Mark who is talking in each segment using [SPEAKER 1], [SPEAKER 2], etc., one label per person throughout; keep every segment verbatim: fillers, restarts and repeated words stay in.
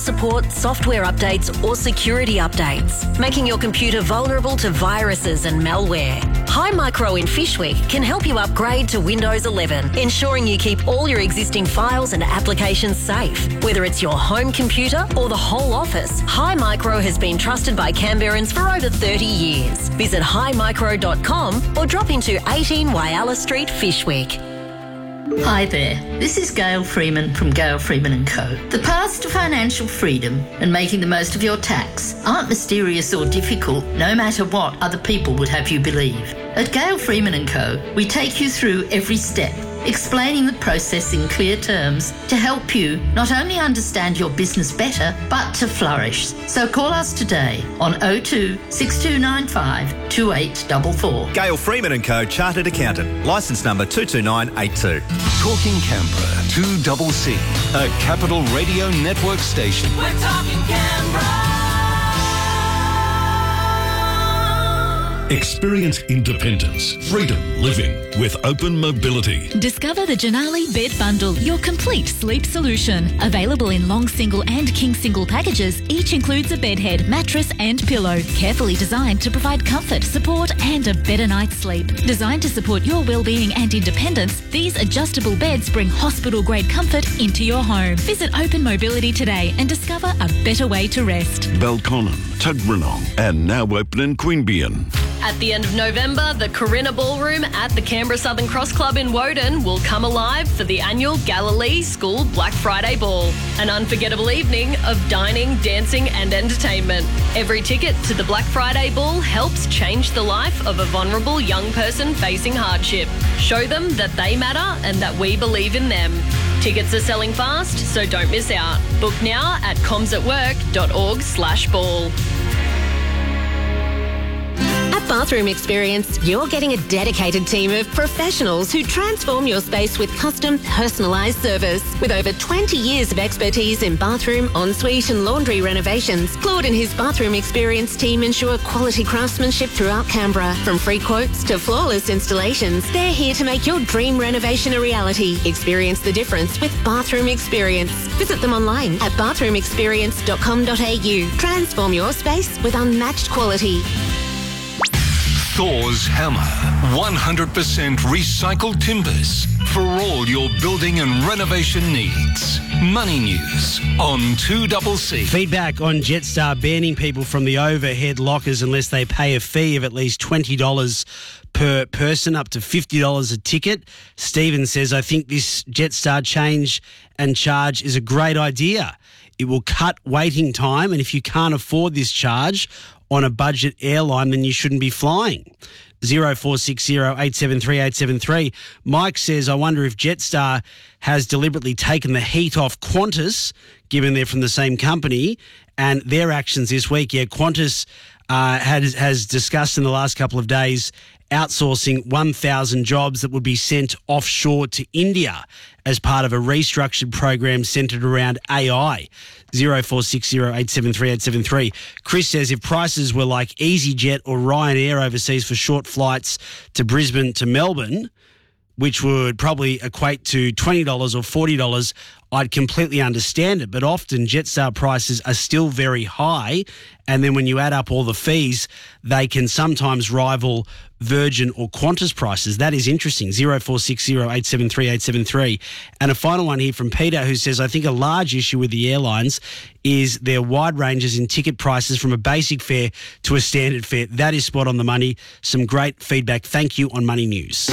[SPEAKER 1] support, software updates or security updates, making your computer vulnerable to viruses and malware. Hi Micro in Fyshwick can help you upgrade to Windows eleven, ensuring you keep all your existing files and applications safe. Whether it's your home computer or the whole office, Hi Micro has been trusted by Canberrans for over thirty years. Visit hi micro dot com or drop into eighteen Wyalla Street, Fyshwick.
[SPEAKER 2] Hi there, this is Gail Freeman from Gail Freeman and Co. The path to financial freedom and making the most of your tax aren't mysterious or difficult, no matter what other people would have you believe. At Gail Freeman and Co, we take you through every step, explaining the process in clear terms to help you not only understand your business better, but to flourish. So call us today on oh two, six two nine five, two eight four four.
[SPEAKER 3] Gail Freeman and Co, Chartered Accountant, licence number two two nine eight two.
[SPEAKER 4] Talking Canberra, two C C, a Capital Radio Network station.
[SPEAKER 5] We're talking Canberra.
[SPEAKER 6] Experience independence, freedom living with Open Mobility.
[SPEAKER 7] Discover the Janali Bed Bundle, your complete sleep solution. Available in long single and king single packages, each includes a bed head, mattress and pillow. Carefully designed to provide comfort, support and a better night's sleep. Designed to support your well-being and independence, these adjustable beds bring hospital-grade comfort into your home. Visit Open Mobility today and discover a better way to rest.
[SPEAKER 6] Belconnen, Tuggeranong and now open in Queanbeyan.
[SPEAKER 8] At the end of November, the Corinna Ballroom at the Canberra Southern Cross Club in Woden will come alive for the annual Galilee School Black Friday Ball, an unforgettable evening of dining, dancing and entertainment. Every ticket to the Black Friday Ball helps change the life of a vulnerable young person facing hardship. Show them that they matter and that we believe in them. Tickets are selling fast, so don't miss out. Book now at comsatwork dot org slash ball.
[SPEAKER 1] At Bathroom Experience, you're getting a dedicated team of professionals who transform your space with custom, personalised service. With over twenty years of expertise in bathroom, ensuite and laundry renovations, Claude and his Bathroom Experience team ensure quality craftsmanship throughout Canberra. From free quotes to flawless installations, they're here to make your dream renovation a reality. Experience the difference with Bathroom Experience. Visit them online at bathroom experience dot com dot a u. Transform your space with unmatched quality.
[SPEAKER 4] Thor's Hammer, one hundred percent recycled timbers for all your building and renovation needs. Money News on two C C.
[SPEAKER 9] Feedback on Jetstar banning people from the overhead lockers unless they pay a fee of at least twenty dollars per person, up to fifty dollars a ticket. Stephen says, I think this Jetstar change and charge is a great idea. It will cut waiting time, and if you can't afford this charge on a budget airline, then you shouldn't be flying. zero four six zero, eight seven three, eight seven three. Mike says, I wonder if Jetstar has deliberately taken the heat off Qantas, given they're from the same company, and their actions this week. Yeah, Qantas uh, has, has discussed in the last couple of days outsourcing one thousand jobs that would be sent offshore to India as part of a restructured program centred around A I. zero four six zero, eight seven three, eight seven three. Chris says if prices were like EasyJet or Ryanair overseas for short flights to Brisbane to Melbourne, which would probably equate to twenty dollars or forty dollars, I'd completely understand it. But often Jetstar prices are still very high, and then when you add up all the fees, they can sometimes rival Virgin or Qantas prices. That is interesting. zero four six zero, eight seven three, eight seven three. And a final one here from Peter, who says, I think a large issue with the airlines is their wide ranges in ticket prices from a basic fare to a standard fare. That is spot on the money. Some great feedback. Thank you on Money News.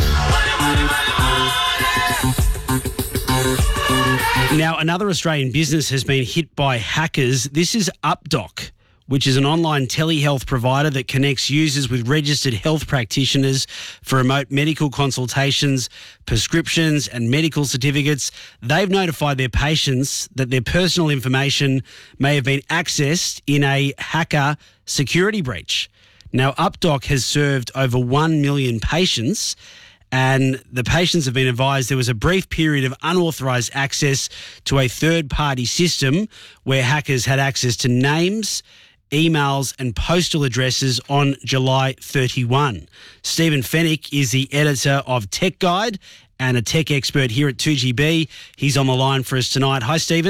[SPEAKER 9] Now, another Australian business has been hit by hackers. This is UpDoc, which is an online telehealth provider that connects users with registered health practitioners for remote medical consultations, prescriptions and medical certificates. They've notified their patients that their personal information may have been accessed in a hacker security breach. Now, UpDoc has served over one million patients, and the patients have been advised there was a brief period of unauthorised access to a third-party system where hackers had access to names, emails and postal addresses on July thirty-first. Stephen Fennick is the editor of Tech Guide and a tech expert here at two G B. He's on the line for us tonight. Hi, Stephen.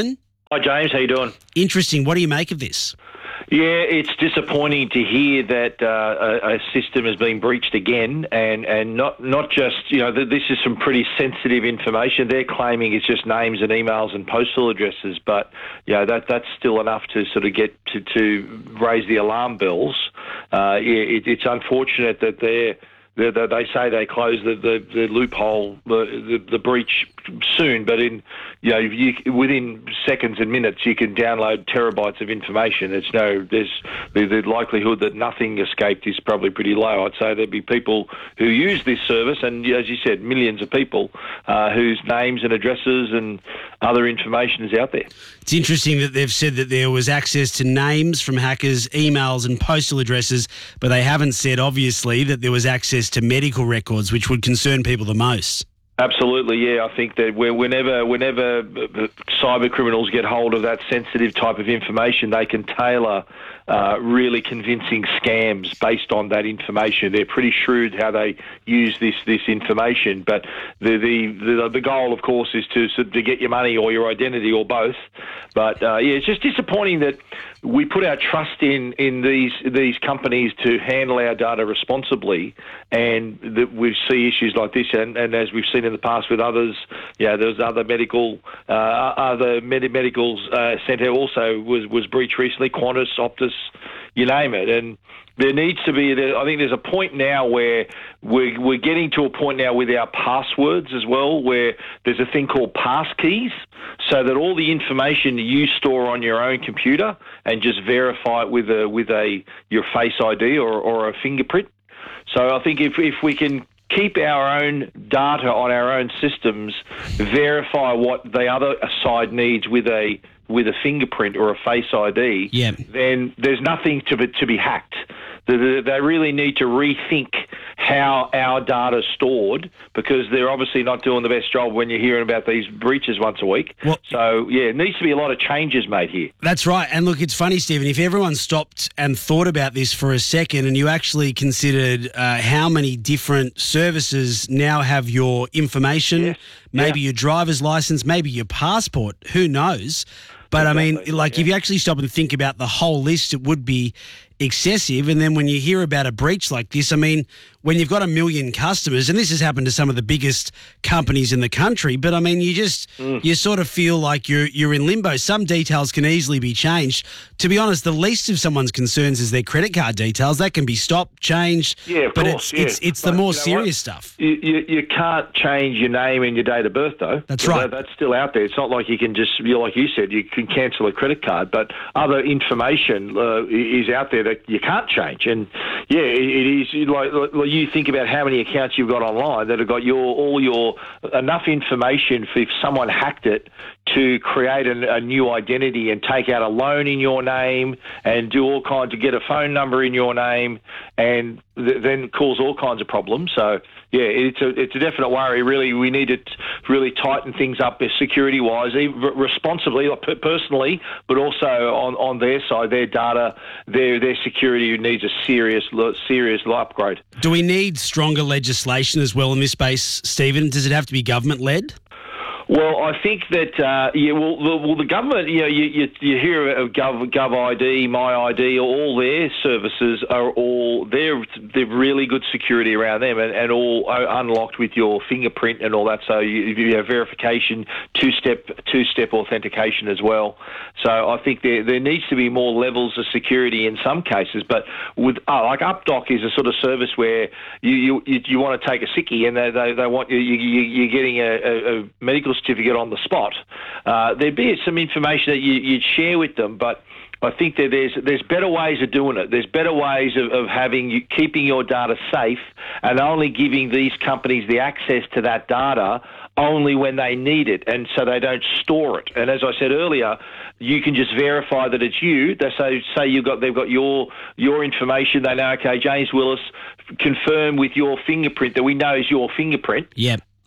[SPEAKER 10] Hi, James. How you doing?
[SPEAKER 9] Interesting. What do you make of this?
[SPEAKER 10] Yeah, it's disappointing to hear that uh, a, a system has been breached again, and, and not not just, you know, th- this is some pretty sensitive information. They're claiming it's just names and emails and postal addresses, but, you know, that that's still enough to sort of get to, to raise the alarm bells. Uh, yeah, it, it's unfortunate that they're They, they say they close the, the, the loophole, the, the the breach soon, but in you know you, within seconds and minutes you can download terabytes of information. It's no there's the, the likelihood that nothing escaped is probably pretty low. I'd say there'd be people who use this service, and as you said, millions of people uh, whose names and addresses and other information is out there.
[SPEAKER 9] It's interesting that they've said that there was access to names from hackers, emails and postal addresses, but they haven't said, obviously, that there was access to medical records, which would concern people the most.
[SPEAKER 10] Absolutely, yeah. I think that whenever whenever cyber criminals get hold of that sensitive type of information, they can tailor uh, really convincing scams based on that information. They're pretty shrewd how they use this this information. But the the the, the goal, of course, is to to get your money or your identity or both. But uh, yeah, it's just disappointing that we put our trust in in these these companies to handle our data responsibly, and that we see issues like this. And, and as we've seen in the past with others, yeah, there was other medical uh, other med- medicals uh, centre also was was breached recently. Qantas, Optus, you name it, and there needs to be. I think there's a point now where we're we're getting to a point now with our passwords as well, where there's a thing called passkeys, so that all the information you store on your own computer and just verify it with a with a your Face I D or, or a fingerprint. So I think if if we can keep our own data on our own systems, verify what the other side needs with a with a fingerprint or a Face I D,
[SPEAKER 9] yeah.
[SPEAKER 10] then there's nothing to be, to be hacked. They really need to rethink how our data is stored, because they're obviously not doing the best job when you're hearing about these breaches once a week. Well, so, yeah, it needs to be a lot of changes made here.
[SPEAKER 9] That's right. And look, it's funny, Stephen, if everyone stopped and thought about this for a second and you actually considered uh, how many different services now have your information, yes. maybe yeah. your driver's license, maybe your passport, who knows? But, exactly. I mean, like, yeah. if you actually stop and think about the whole list, it would be excessive. And then when you hear about a breach like this, I mean, when you've got a million customers, and this has happened to some of the biggest companies in the country, but I mean, you just, mm. you sort of feel like you're you're in limbo. Some details can easily be changed. To be honest, the least of someone's concerns is their credit card details. That can be stopped, changed.
[SPEAKER 10] Yeah, of
[SPEAKER 9] but
[SPEAKER 10] course.
[SPEAKER 9] it's,
[SPEAKER 10] yeah.
[SPEAKER 9] it's, it's the
[SPEAKER 10] but
[SPEAKER 9] more
[SPEAKER 10] you know
[SPEAKER 9] serious
[SPEAKER 10] what?
[SPEAKER 9] stuff.
[SPEAKER 10] You, you, you can't change your name and your date of birth, though.
[SPEAKER 9] That's
[SPEAKER 10] so
[SPEAKER 9] right.
[SPEAKER 10] That, that's still out there. It's not like you can just, you know, like you said, you can cancel a credit card, but other information uh, is out there that you can't change. And yeah, it, it is like, like you think about how many accounts you've got online that have got your all your enough information for if someone hacked it to create a, a new identity and take out a loan in your name and do all kinds of get a phone number in your name and th- then cause all kinds of problems. So yeah, it's a it's a definite worry. Really, we need to really tighten things up security wise, responsibly, like personally, but also on, on their side, their data, their their security needs a serious serious upgrade.
[SPEAKER 9] Do we need stronger legislation as well in this space, Stephen? Does it have to be government led?
[SPEAKER 10] Well, I think that uh, yeah. Well, the, well, the government. You know, you you, you hear of Gov GovID, MyID, all their services are all they're they're really good security around them, and, and all unlocked with your fingerprint and all that. So you, you have verification, two step two step authentication as well. So I think there there needs to be more levels of security in some cases. But with oh, like UpDoc is a sort of service where you you, you, you want to take a sickie and they they, they want you, you you're getting a, a, a medical certificate on the spot. Uh, there'd be some information that you, you'd share with them, but I think that there's there's better ways of doing it. There's better ways of, of having you, keeping your data safe and only giving these companies the access to that data only when they need it, and so they don't store it. And as I said earlier, you can just verify that it's you. They say say you got they've got your your information. They know, okay, James Willis, confirm with your fingerprint that we know is your fingerprint.
[SPEAKER 9] Yep.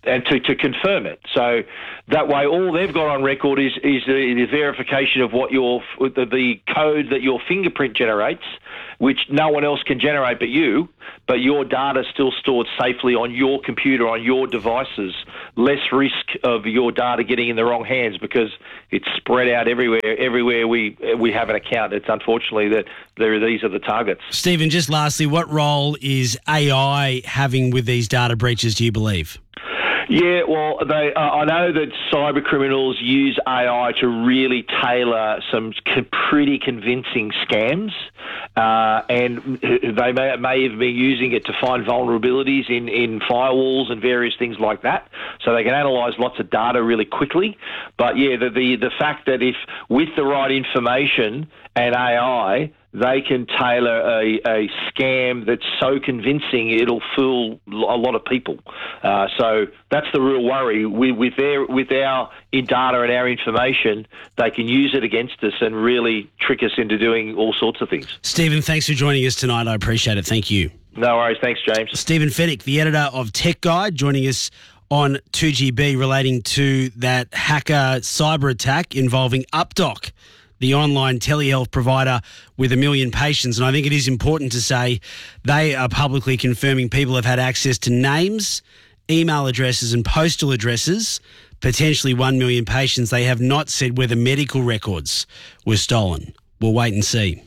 [SPEAKER 10] and to, to confirm it. So that way, all they've got on record is is the, the verification of what your the, the code that your fingerprint generates, which no one else can generate but you. But your data is still stored safely on your computer, on your devices. Less risk of your data getting in the wrong hands because it's spread out everywhere. Everywhere we we have an account, it's unfortunately that there these are the targets.
[SPEAKER 9] Stephen, just lastly, what role is A I having with these data breaches, do you believe?
[SPEAKER 10] Yeah, well, they, uh, I know that cyber criminals use A I to really tailor some c- pretty convincing scams, uh, and they may, may even be using it to find vulnerabilities in, in firewalls and various things like that, so they can analyse lots of data really quickly. But yeah, the, the, the fact that if with the right information and A I, they can tailor a, a scam that's so convincing it'll fool a lot of people. Uh, so that's the real worry. We, with their with our data and our information, they can use it against us and really trick us into doing all sorts of things.
[SPEAKER 9] Stephen, thanks for joining us tonight. I appreciate it. Thank you.
[SPEAKER 10] No worries. Thanks, James.
[SPEAKER 9] Stephen Fenech, the editor of Tech Guide, joining us on two G B relating to that hacker cyber attack involving UpDoc, the online telehealth provider with a million patients. And I think it is important to say they are publicly confirming people have had access to names, email addresses and postal addresses, potentially one million patients. They have not said whether medical records were stolen. We'll wait and see.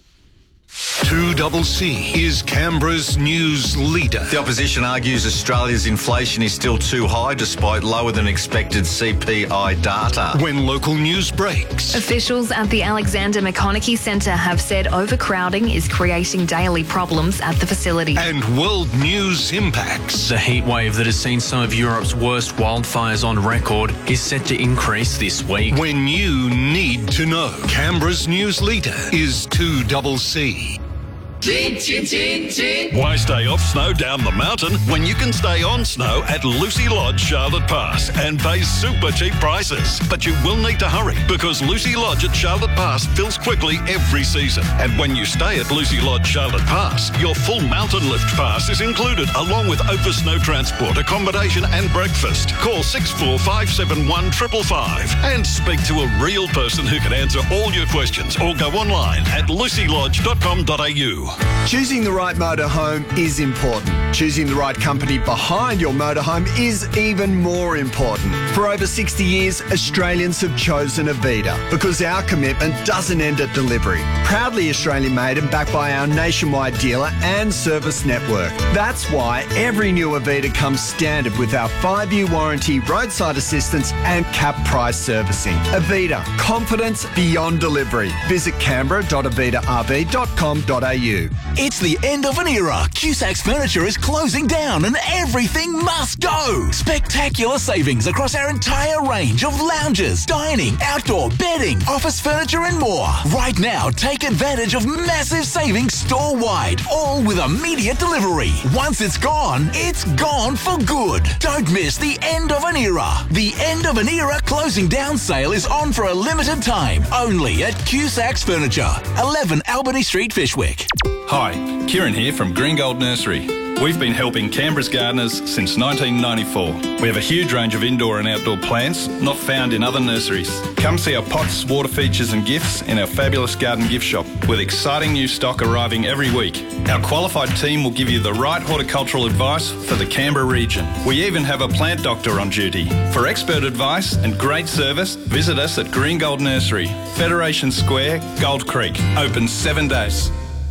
[SPEAKER 4] two C is Canberra's news leader.
[SPEAKER 11] The opposition argues Australia's inflation is still too high despite lower than expected C P I data.
[SPEAKER 4] When local news breaks.
[SPEAKER 12] Officials at the Alexander McConaughey Centre have said overcrowding is creating daily problems at the facility.
[SPEAKER 4] And world news impacts.
[SPEAKER 13] The heat wave that has seen some of Europe's worst wildfires on record is set to increase this week.
[SPEAKER 4] When you need to know, Canberra's news leader is two C.
[SPEAKER 6] Chin, chin, chin, chin. Why stay off snow down the mountain when you can stay on snow at Lucy Lodge, Charlotte Pass and pay super cheap prices? But you will need to hurry because Lucy Lodge at Charlotte Pass fills quickly every season. And when you stay at Lucy Lodge, Charlotte Pass, your full mountain lift pass is included along with over snow transport, accommodation and breakfast. Call six four five seven one five five five and speak to a real person who can answer all your questions or go online at lucy lodge dot com dot a u.
[SPEAKER 14] Choosing the right motorhome is important. Choosing the right company behind your motorhome is even more important. For over sixty years, Australians have chosen Avita because our commitment doesn't end at delivery. Proudly Australian made and backed by our nationwide dealer and service network. That's why every new Avita comes standard with our five-year warranty, roadside assistance and cap price servicing. Avita, confidence beyond delivery. Visit canberra dot avita r v dot com dot a u.
[SPEAKER 15] It's the end of an era. Cusac's Furniture is closing down and everything must go. Spectacular savings across our entire range of lounges, dining, outdoor, bedding, office furniture and more. Right now, take advantage of massive savings store-wide, all with immediate delivery. Once it's gone, it's gone for good. Don't miss the end of an era. The end of an era closing down sale is on for a limited time, only at Cusac's Furniture, eleven Albany Street, Fishwick.
[SPEAKER 16] Hi, Kieran here from Green Gold Nursery. We've been helping Canberra's gardeners since nineteen ninety-four. We have a huge range of indoor and outdoor plants not found in other nurseries. Come see our pots, water features and gifts in our fabulous garden gift shop with exciting new stock arriving every week. Our qualified team will give you the right horticultural advice for the Canberra region. We even have a plant doctor on duty. For expert advice and great service, visit us at Green Gold Nursery, Federation Square, Gold Creek. Open seven days.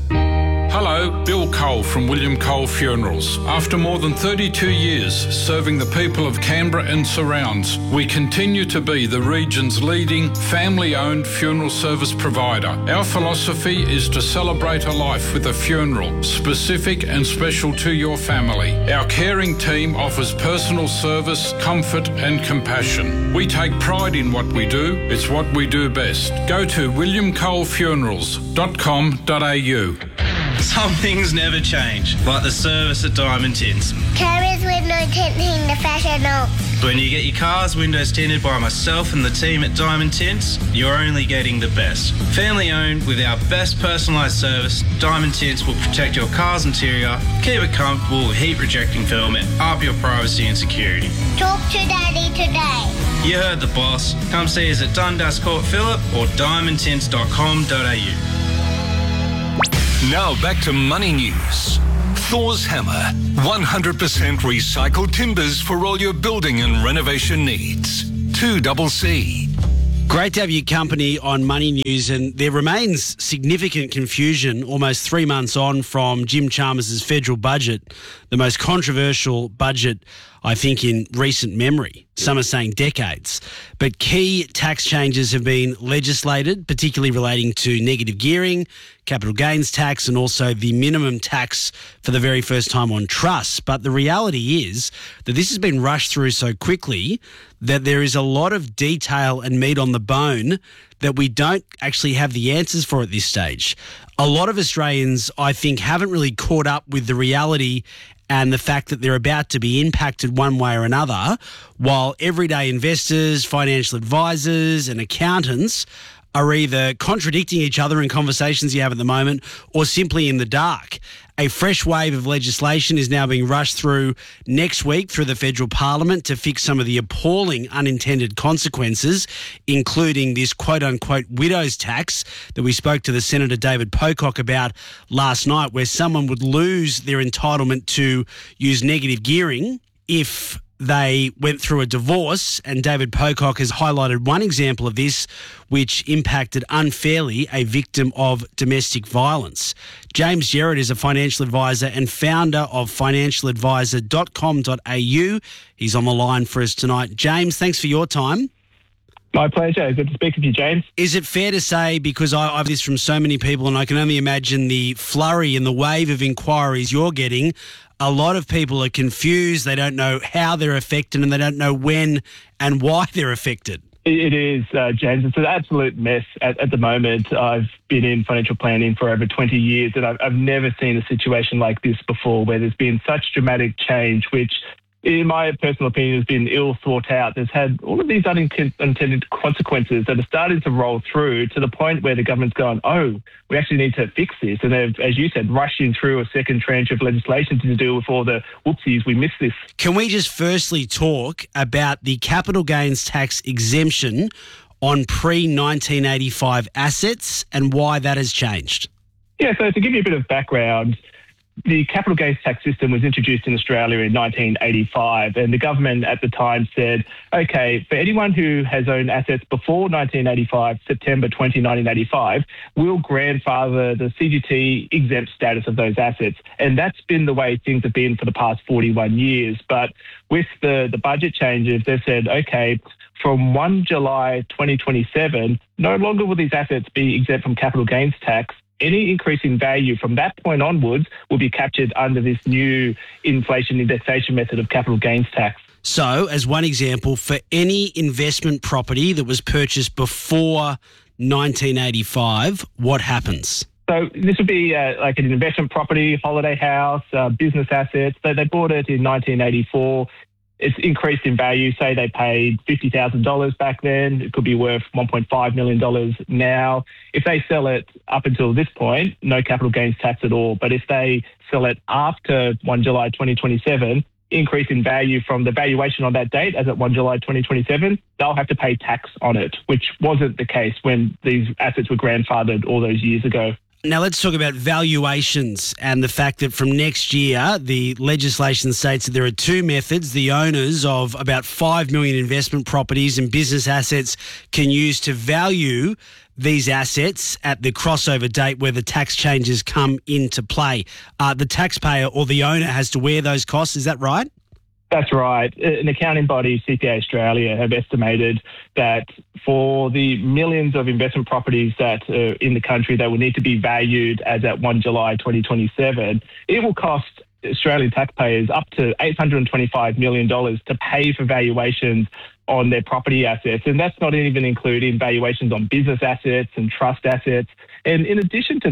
[SPEAKER 17] Hello, Bill Cole from William Cole Funerals. After more than thirty-two years serving the people of Canberra and surrounds, we continue to be the region's leading family-owned funeral service provider. Our philosophy is to celebrate a life with a funeral, specific and special to your family. Our caring team offers personal service, comfort and compassion. We take pride in what we do. It's what we do best. Go to william cole funerals dot com dot a u.
[SPEAKER 18] Some things never change, like the service at Diamond Tins.
[SPEAKER 19] Carers with no tinting the fashion
[SPEAKER 18] When you get your car's windows tinted by myself and the team at Diamond Tints, you're only getting the best. Family owned with our best personalised service, Diamond Tints will protect your car's interior, keep it comfortable with heat rejecting film and up your privacy and security.
[SPEAKER 19] Talk to Daddy today.
[SPEAKER 18] You heard the boss. Come see us at Dundas Court Phillip or diamond tints dot com dot a u.
[SPEAKER 4] Now back to Money News. Thor's Hammer. one hundred percent recycled timbers for all your building and renovation needs. two C C.
[SPEAKER 9] Great to have your company on Money News, and there remains significant confusion almost three months on from Jim Chalmers' federal budget, the most controversial budget, I think, in recent memory. Some are saying decades. But key tax changes have been legislated, particularly relating to negative gearing, capital gains tax, and also the minimum tax for the very first time on trusts. But the reality is that this has been rushed through so quickly that there is a lot of detail and meat on the bone that we don't actually have the answers for at this stage. A lot of Australians, I think, haven't really caught up with the reality and the fact that they're about to be impacted one way or another, while everyday investors, financial advisors and accountants are either contradicting each other in conversations you have at the moment or simply in the dark. A fresh wave of legislation is now being rushed through next week through the federal parliament to fix some of the appalling unintended consequences, including this quote-unquote widow's tax that we spoke to the Senator David Pocock about last night, where someone would lose their entitlement to use negative gearing if they went through a divorce, and David Pocock has highlighted one example of this which impacted unfairly a victim of domestic violence. James Gerard is a financial advisor and founder of financial advisor dot com dot a u. He's on the line for us tonight. James, thanks for your time.
[SPEAKER 20] My pleasure. Good to speak with you, James.
[SPEAKER 9] Is it fair to say, because I, I've this from so many people and I can only imagine the flurry and the wave of inquiries you're getting, a lot of people are confused, they don't know how they're affected and they don't know when and why they're affected?
[SPEAKER 20] It is, uh, James. It's an absolute mess at, at the moment. I've been in financial planning for over twenty years and I've, I've never seen a situation like this before, where there's been such dramatic change, which in my personal opinion has been ill thought out. There's had all of these unintended consequences that are starting to roll through to the point where the government's gone, oh, we actually need to fix this. And they've, as you said, rushing through a second tranche of legislation to deal with all the whoopsies, we missed this.
[SPEAKER 9] Can we just firstly talk about the capital gains tax exemption on pre nineteen eighty-five assets and why that has changed?
[SPEAKER 20] Yeah, so to give you a bit of background, the capital gains tax system was introduced in Australia in nineteen eighty-five, and the government at the time said, okay, for anyone who has owned assets before nineteen eighty-five, September twentieth, nineteen eighty-five, we'll grandfather the C G T exempt status of those assets. And that's been the way things have been for the past forty-one years. But with the, the budget changes, they've said, okay, from first of July twenty twenty-seven, no longer will these assets be exempt from capital gains tax. Any increase in value from that point onwards will be captured under this new inflation indexation method of capital gains tax.
[SPEAKER 9] So, as one example, for any investment property that was purchased before nineteen eighty-five, what happens?
[SPEAKER 20] So this would be uh, like an investment property, holiday house, uh, business assets. So they bought it in nineteen eighty-four. It's increased in value. Say they paid fifty thousand dollars back then. It could be worth one point five million dollars now. If they sell it up until this point, no capital gains tax at all. But if they sell it after first of July twenty twenty-seven, increase in value from the valuation on that date as at first of July twenty twenty-seven, they'll have to pay tax on it, which wasn't the case when these assets were grandfathered all those years ago.
[SPEAKER 9] Now let's talk about valuations and the fact that from next year, the legislation states that there are two methods the owners of about five million investment properties and business assets can use to value these assets at the crossover date where the tax changes come into play. Uh, the taxpayer or the owner has to wear those costs, is that right?
[SPEAKER 20] That's right. An accounting body, C P A Australia, have estimated that for the millions of investment properties that are in the country that will need to be valued as at first of July twenty twenty-seven, it will cost Australian taxpayers up to eight hundred twenty-five million dollars to pay for valuations on their property assets. And that's not even including valuations on business assets and trust assets. And in addition to that,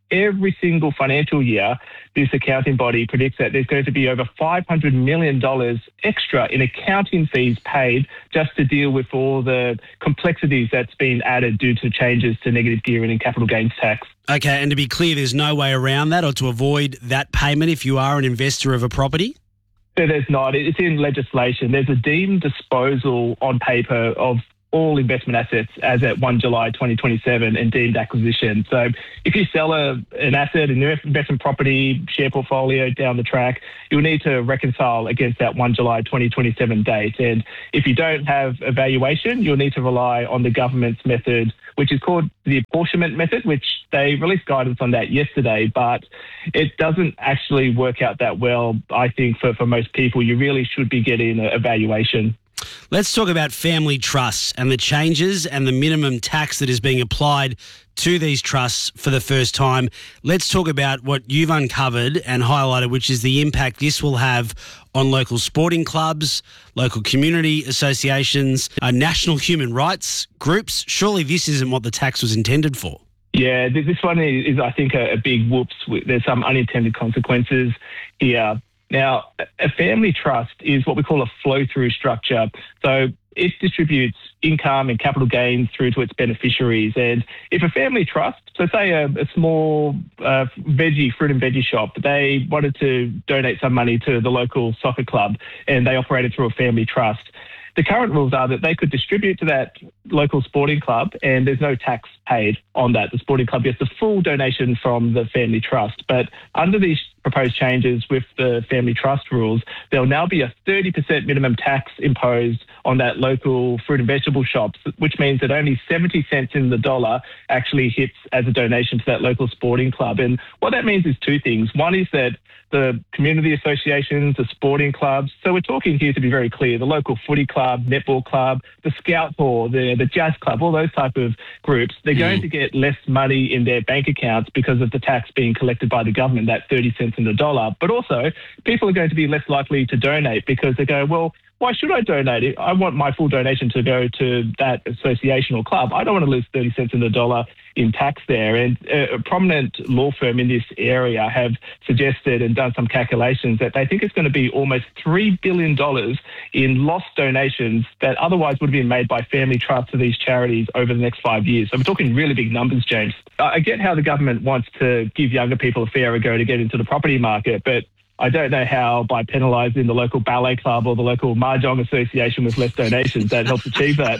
[SPEAKER 20] every single financial year, this accounting body predicts that there's going to be over five hundred million dollars extra in accounting fees paid just to deal with all the complexities that's been added due to changes to negative gearing and capital gains tax.
[SPEAKER 9] Okay, and to be clear, there's no way around that or to avoid that payment if you are an investor of a property?
[SPEAKER 20] No, there's not. It's in legislation. There's a deemed disposal on paper of all investment assets as at first of July twenty twenty-seven and deemed acquisition. So if you sell a, an asset, an investment property, share portfolio down the track, you'll need to reconcile against that first of July twenty twenty-seven date. And if you don't have a valuation, you'll need to rely on the government's method, which is called the apportionment method, which they released guidance on that yesterday, but it doesn't actually work out that well, I think, for, for most people. You really should be getting a, a valuation.
[SPEAKER 9] Let's talk about family trusts and the changes and the minimum tax that is being applied to these trusts for the first time. Let's talk about what you've uncovered and highlighted, which is the impact this will have on local sporting clubs, local community associations, uh, national human rights groups. Surely this isn't what the tax was intended for.
[SPEAKER 20] Yeah, this one is, I think, a, a big whoops. There's some unintended consequences here. Now, a family trust is what we call a flow-through structure. So it distributes income and capital gains through to its beneficiaries. And if a family trust, so say a, a small uh, veggie, fruit and veggie shop, they wanted to donate some money to the local soccer club and they operated through a family trust, the current rules are that they could distribute to that local sporting club and there's no tax paid on that. The sporting club gets the full donation from the family trust. But under these proposed changes with the family trust rules, there'll now be a thirty percent minimum tax imposed on that local fruit and vegetable shops, which means that only seventy cents in the dollar actually hits as a donation to that local sporting club. And what that means is two things. One is that the community associations, the sporting clubs, so we're talking here, to be very clear, the local footy club, netball club, the scout hall, the, the jazz club, all those type of groups, they're mm. going to get less money in their bank accounts because of the tax being collected by the government, that thirty cents in the dollar. But also, people are going to be less likely to donate because they go, well, why should I donate it? I want my full donation to go to that association or club. I don't want to lose thirty cents in the dollar in tax there. And a prominent law firm in this area have suggested and done some calculations that they think it's going to be almost three billion dollars in lost donations that otherwise would have been made by family trusts to these charities over the next five years. So we're talking really big numbers, James. I get how the government wants to give younger people a fairer go to get into the property market, but I don't know how by penalising the local ballet club or the local mahjong association with less donations that helps achieve that.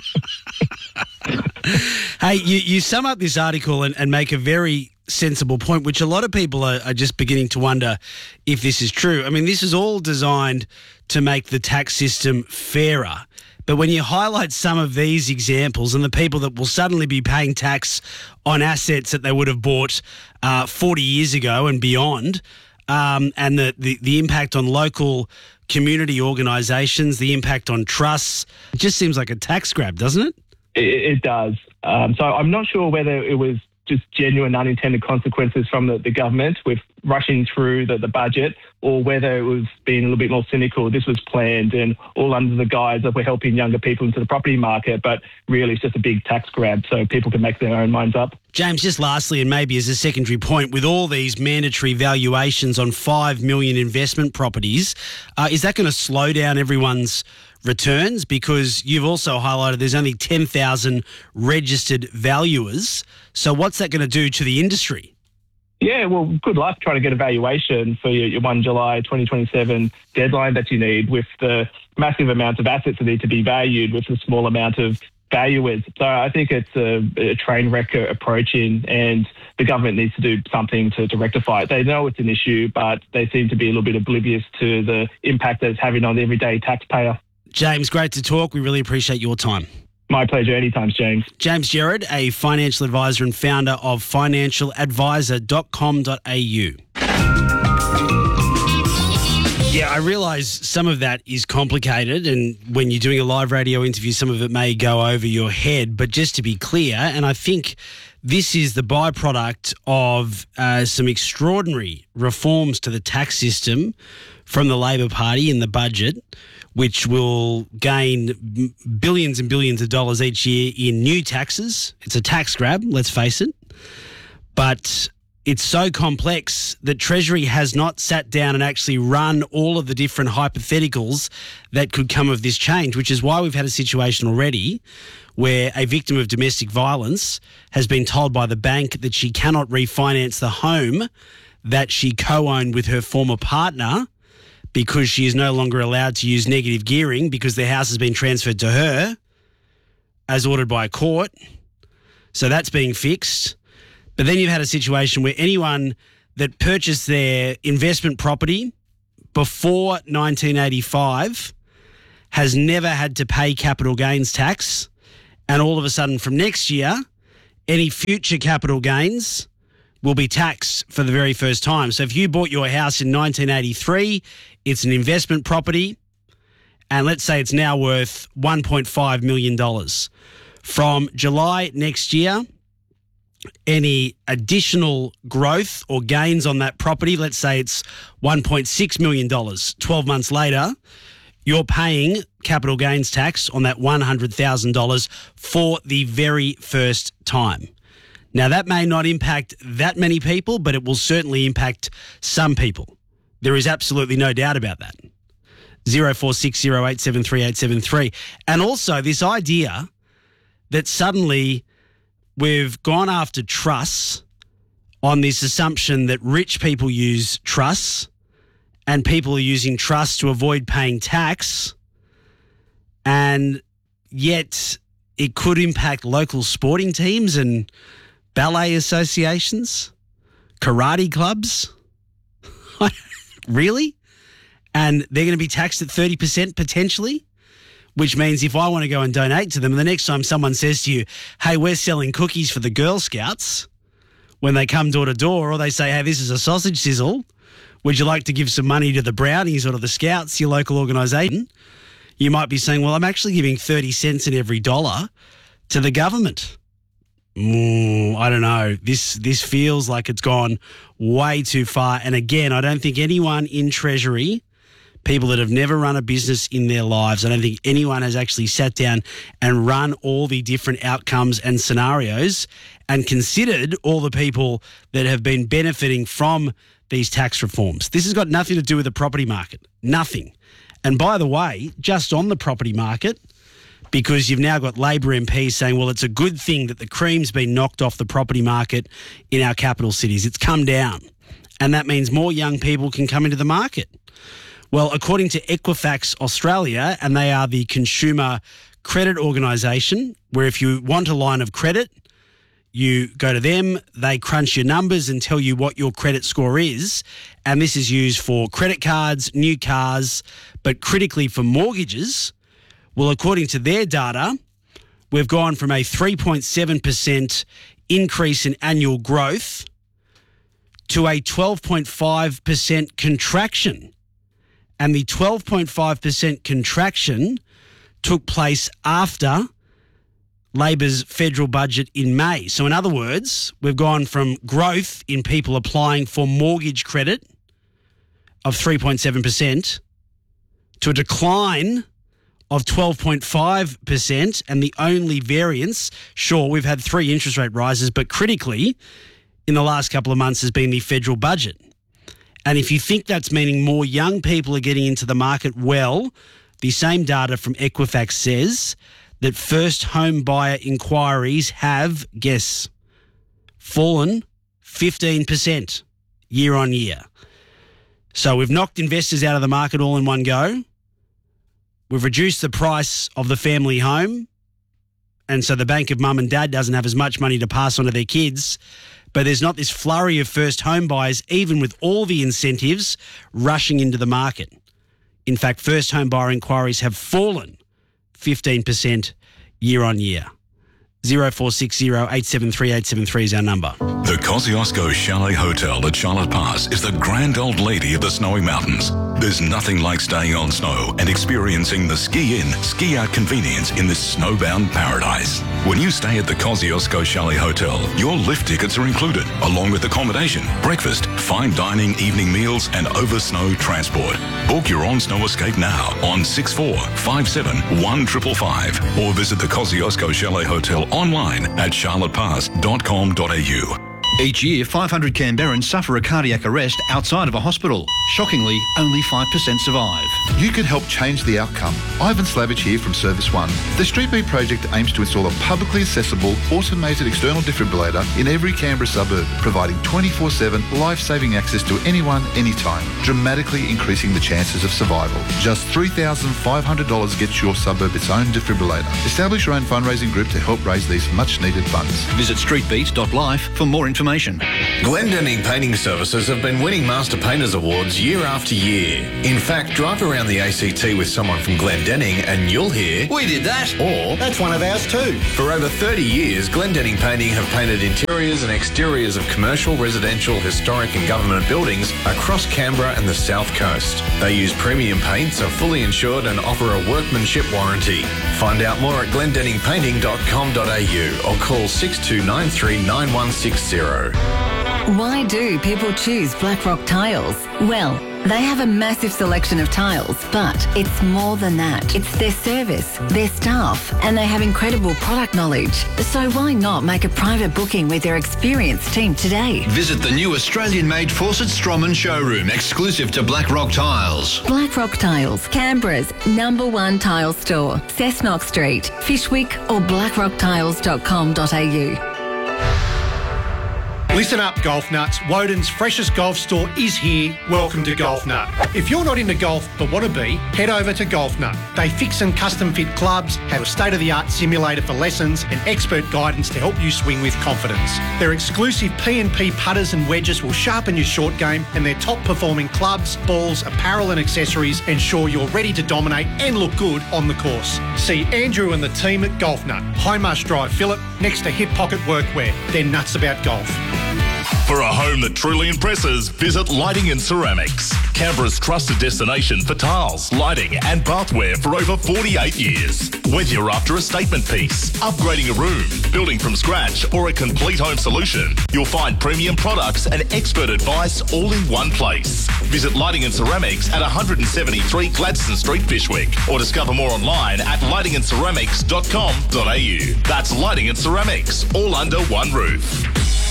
[SPEAKER 9] Hey, you, you sum up this article and, and make a very sensible point, which a lot of people are, are just beginning to wonder if this is true. I mean, this is all designed to make the tax system fairer. But when you highlight some of these examples and the people that will suddenly be paying tax on assets that they would have bought uh, forty years ago and beyond, Um, and the, the, the impact on local community organisations, the impact on trusts, it just seems like a tax grab, doesn't it?
[SPEAKER 20] It, it does. Um, so I'm not sure whether it was just genuine unintended consequences from the, the government with rushing through the, the budget, or whether it was being a little bit more cynical. This was planned and all under the guise that we're helping younger people into the property market, but really it's just a big tax grab so people can make their own minds up.
[SPEAKER 9] James, just lastly, and maybe as a secondary point, with all these mandatory valuations on five million investment properties, uh, is that going to slow down everyone's returns? Because you've also highlighted there's only ten thousand registered valuers. So what's that going to do to the industry?
[SPEAKER 20] Yeah, well, good luck trying to get a valuation for your, your first of July twenty twenty-seven deadline that you need with the massive amounts of assets that need to be valued with the small amount of valuers. So I think it's a, a train wreck approaching, and the government needs to do something to, to rectify it. They know it's an issue, but they seem to be a little bit oblivious to the impact that it's having on the everyday taxpayer.
[SPEAKER 9] James, great to talk. We really appreciate your time.
[SPEAKER 20] My pleasure. Anytime, James.
[SPEAKER 9] James Gerard, a financial advisor and founder of financial advisor dot com dot a u. Yeah, I realise some of that is complicated, and when you're doing a live radio interview, some of it may go over your head. But just to be clear, and I think this is the byproduct of uh, some extraordinary reforms to the tax system from the Labor Party in the budget, which will gain billions and billions of dollars each year in new taxes. It's a tax grab, let's face it. But it's so complex that Treasury has not sat down and actually run all of the different hypotheticals that could come of this change, which is why we've had a situation already where a victim of domestic violence has been told by the bank that she cannot refinance the home that she co-owned with her former partner because she is no longer allowed to use negative gearing because the house has been transferred to her as ordered by a court. So that's being fixed. But then you've had a situation where anyone that purchased their investment property before nineteen eighty-five has never had to pay capital gains tax. And all of a sudden from next year, any future capital gains will be taxed for the very first time. So if you bought your house in nineteen eighty-three, it's an investment property, and let's say it's now worth one point five million dollars. From July next year, any additional growth or gains on that property, let's say it's one point six million dollars, twelve months later, you're paying capital gains tax on that one hundred thousand dollars for the very first time. Now, that may not impact that many people, but it will certainly impact some people. There is absolutely no doubt about that. zero four six zero eight seven three eight seven three. And also this idea that suddenly we've gone after trusts on this assumption that rich people use trusts and people are using trusts to avoid paying tax, and yet it could impact local sporting teams and ballet associations, karate clubs. Really? And they're going to be taxed at thirty percent potentially? Which means if I want to go and donate to them, and the next time someone says to you, hey, we're selling cookies for the Girl Scouts, when they come door to door, or they say, hey, this is a sausage sizzle, would you like to give some money to the Brownies or to the Scouts, your local organisation? You might be saying, well, I'm actually giving thirty cents in every dollar to the government. Mm, I don't know. This this feels like it's gone way too far. And again, I don't think anyone in Treasury, people that have never run a business in their lives, I don't think anyone has actually sat down and run all the different outcomes and scenarios and considered all the people that have been benefiting from these tax reforms. This has got nothing to do with the property market. Nothing. And by the way, just on the property market, because you've now got Labor M Ps saying, well, it's a good thing that the cream's been knocked off the property market in our capital cities. It's come down. And that means more young people can come into the market. Well, according to Equifax Australia, and they are the consumer credit organisation, where if you want a line of credit, you go to them, they crunch your numbers and tell you what your credit score is. And this is used for credit cards, new cars, but critically for mortgages. Well, according to their data, we've gone from a three point seven percent increase in annual growth to a twelve point five percent contraction. And the twelve point five percent contraction took place after Labor's federal budget in May. So in other words, we've gone from growth in people applying for mortgage credit of three point seven percent to a decline of twelve point five percent, and the only variance, sure, we've had three interest rate rises, but critically in the last couple of months has been the federal budget. And if you think that's meaning more young people are getting into the market, well, the same data from Equifax says that first home buyer inquiries have, guess, fallen fifteen percent year on year. So we've knocked investors out of the market all in one go. We've reduced the price of the family home, and so the bank of mum and dad doesn't have as much money to pass on to their kids. But there's not this flurry of first home buyers, even with all the incentives rushing into the market. In fact, first home buyer inquiries have fallen fifteen percent year on year. zero four six zero eight seven three eight seven three is our number.
[SPEAKER 4] The Kosciuszko Chalet Hotel at Charlotte Pass is the grand old lady of the snowy mountains. There's nothing like staying on snow and experiencing the ski-in, ski-out convenience in this snowbound paradise. When you stay at the Kosciuszko Chalet Hotel, your lift tickets are included, along with accommodation, breakfast, fine dining, evening meals, and over-snow transport. Book your own snow escape now on six four five seven one five five five or visit the Kosciuszko Chalet Hotel online at charlotte pass dot com dot a u.
[SPEAKER 21] Each year, five hundred Canberrans suffer a cardiac arrest outside of a hospital. Shockingly, only five percent survive.
[SPEAKER 22] You can help change the outcome. Ivan Slavich here from Service One. The Street Beat project aims to install a publicly accessible, automated external defibrillator in every Canberra suburb, providing twenty-four seven life-saving access to anyone, anytime, dramatically increasing the chances of survival. Just three thousand five hundred dollars gets your suburb its own defibrillator. Establish your own fundraising group to help raise these much-needed funds.
[SPEAKER 21] Visit street beat dot life for more information.
[SPEAKER 23] Glendenning Painting Services have been winning Master Painters Awards year after year. In fact, drive around the A C T with someone from Glendenning and you'll hear, "We did that," or "That's one of ours too." For over thirty years, Glendenning Painting have painted interiors and exteriors of commercial, residential, historic and government buildings across Canberra and the South Coast. They use premium paints, are fully insured and offer a workmanship warranty. Find out more at glendenning painting dot com dot a u or call six two nine three nine one six zero.
[SPEAKER 24] Why do people choose Blackrock Tiles? Well, they have a massive selection of tiles, but it's more than that. It's their service, their staff, and they have incredible product knowledge. So why not make a private booking with their experienced team today?
[SPEAKER 21] Visit the new Australian-made Fawcett Stroman showroom, exclusive to Blackrock Tiles.
[SPEAKER 24] Blackrock Tiles, Canberra's number one tile store. Cessnock Street, Fishwick or blackrock tiles dot com dot a u.
[SPEAKER 25] Listen up, golf nuts. Woden's freshest golf store is here. Welcome to Golf Nut. If you're not into golf but want to be, head over to Golf Nut. They fix and custom fit clubs, have a state-of-the-art simulator for lessons and expert guidance to help you swing with confidence. Their exclusive P and P putters and wedges will sharpen your short game, and their top-performing clubs, balls, apparel and accessories ensure you're ready to dominate and look good on the course. See Andrew and the team at Golf Nut, High Marsh Drive, Phillip, next to Hip Pocket Workwear. They're nuts about golf.
[SPEAKER 6] For a home that truly impresses, visit Lighting and Ceramics. Canberra's trusted destination for tiles, lighting and bathware for over forty-eight years. Whether you're after a statement piece, upgrading a room, building from scratch or a complete home solution, you'll find premium products and expert advice all in one place. Visit Lighting and Ceramics at one seventy-three Gladstone Street, Fishwick, or discover more online at lighting and ceramics dot com dot a u. That's Lighting and Ceramics, all under one roof.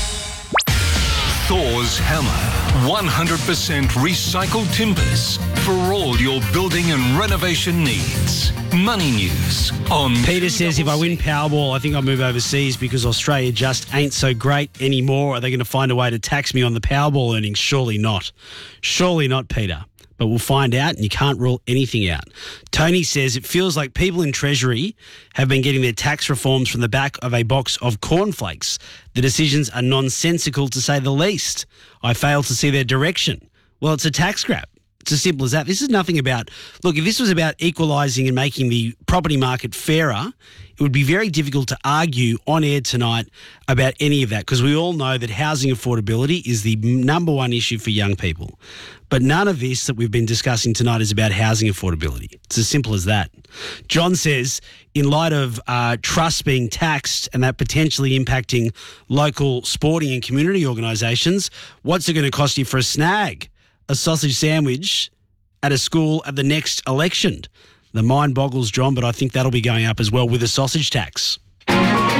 [SPEAKER 26] Thor's Hammer. one hundred percent recycled timbers for all your building and renovation needs. Money news on...
[SPEAKER 9] Peter says, if I win Powerball, I think I'll move overseas because Australia just ain't so great anymore. Are they going to find a way to tax me on the Powerball earnings? Surely not. Surely not, Peter. But we'll find out, and you can't rule anything out. Tony says it feels like people in Treasury have been getting their tax reforms from the back of a box of cornflakes. The decisions are nonsensical, to say the least. I fail to see their direction. Well, it's a tax grab. It's as simple as that. This is nothing about... Look, if this was about equalising and making the property market fairer, it would be very difficult to argue on air tonight about any of that, because we all know that housing affordability is the number one issue for young people. But none of this that we've been discussing tonight is about housing affordability. It's as simple as that. John says, in light of uh, trusts being taxed and that potentially impacting local sporting and community organisations, what's it going to cost you for a snag? A sausage sandwich at a school at the next election? The mind boggles, John, but I think that'll be going up as well with a sausage tax.
[SPEAKER 6] And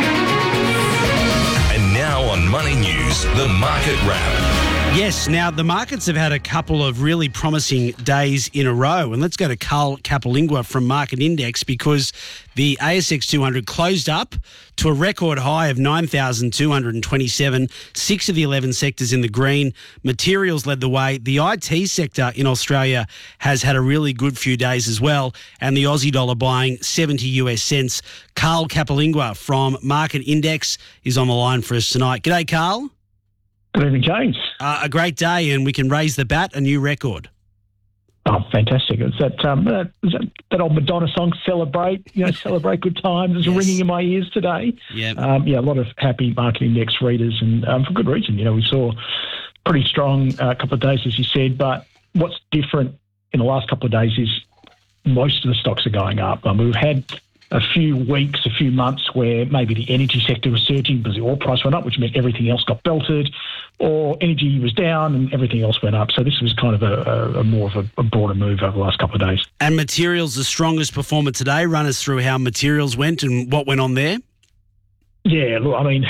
[SPEAKER 6] now on Money News, the Market Wrap.
[SPEAKER 9] Yes, now the markets have had a couple of really promising days in a row. And let's go to Carl Capilingua from Market Index, because the A S X two hundred closed up to a record high of nine thousand two hundred twenty-seven, six of the eleven sectors in the green. Materials led the way. The I T sector in Australia has had a really good few days as well, and the Aussie dollar buying seventy US cents. Carl Capilingua from Market Index is on the line for us tonight. G'day, Carl.
[SPEAKER 27] Good evening, James.
[SPEAKER 9] Uh, a great day, and we can raise the bat, a new record.
[SPEAKER 27] Oh, fantastic. It's that, um, that, that, that old Madonna song, Celebrate, you know, Celebrate Good Times, is yes. ringing in my ears today.
[SPEAKER 9] Yep.
[SPEAKER 27] Um, yeah, a lot of happy Market Index readers, and um, for good reason. You know, we saw pretty strong uh, couple of days, as you said, but what's different in the last couple of days is most of the stocks are going up. Um, we've had a few weeks, a few months where maybe the energy sector was surging because the oil price went up, which meant everything else got belted, or energy was down and everything else went up. So this was kind of a, a, a more of a, a broader move over the last couple of days.
[SPEAKER 9] And materials, the strongest performer today. Run us through how materials went and what went on there.
[SPEAKER 27] Yeah, look, I mean,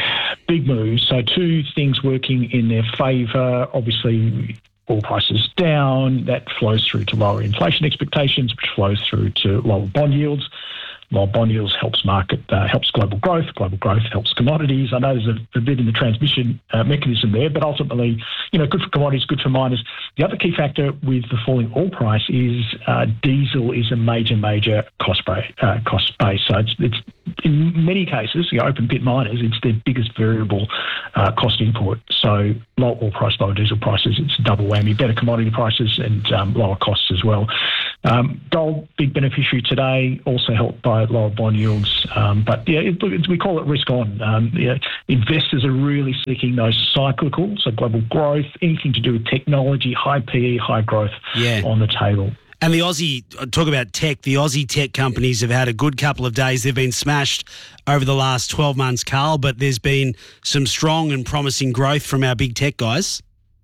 [SPEAKER 27] big moves. So two things working in their favour. Obviously, oil prices down. That flows through to lower inflation expectations, which flows through to lower bond yields. Lower bond yields helps market, uh, helps global growth. Global growth helps commodities. I know there's a, a bit in the transmission uh, mechanism there, but ultimately, you know, good for commodities, good for miners. The other key factor with the falling oil price is uh, diesel is a major, major cost base. Uh, cost base. So it's, it's in many cases, you know, open pit miners, it's their biggest variable uh, cost input. So low oil price, lower diesel prices, it's a double whammy. Better commodity prices and um, lower costs as well. Um, gold, big beneficiary today, also helped by lower bond yields. Um, but yeah, it, it, we call it risk on. Um, yeah, investors are really seeking those cyclical, so global growth, anything to do with technology, high P E, high growth
[SPEAKER 9] yeah.
[SPEAKER 27] on the table.
[SPEAKER 9] And the Aussie, talk about tech, the Aussie tech companies have had a good couple of days. They've been smashed over the last twelve months, Carl, but there's been some strong and promising growth from our big tech guys.